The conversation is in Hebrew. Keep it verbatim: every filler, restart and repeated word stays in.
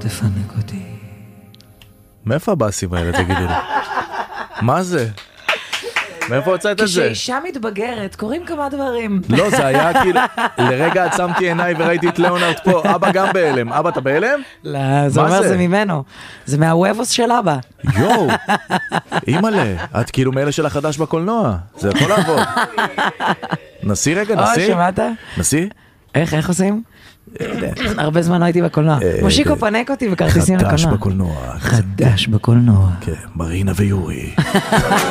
תפנק אותי. מאיפה הבאסים האלה, תגידו לי? מה זה? מאיפה הוצאת את זה? כשאישה מתבגרת, קוראים כמה דברים. לא, זה היה כאילו, לרגע עצמתי עיניי וראיתי את ליאונרד פה, אבא גם בהלם. אבא, אתה בהלם? לא, זה אומר זה ממנו. זה מהוובוס של אבא. יואו, אימא'לה, את כאילו מאלה של החדש בקולנוע. זה יכול לעבוד. נסי רגע, נסי. או, שמעת? נסי? איך, איך עושים? הרבה זמן לא הייתי בקולנוע. מושיקו פנק אותי בכרטיסים לקולנוע. חדש בקולנוע. חדש בקולנוע. כן, מרינה ויורי.